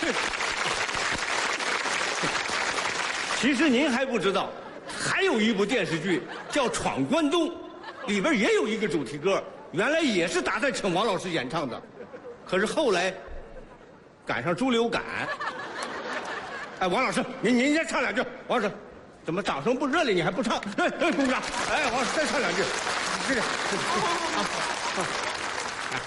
其实您还不知道，还有一部电视剧叫《闯关东》，里边也有一个主题歌，原来也是打算请王老师演唱的，可是后来赶上猪流感。哎，王老师，您先唱两句。王老师，怎么掌声不热烈，你还不唱？哎，鼓掌！哎，王老师再唱两句，这样。啊。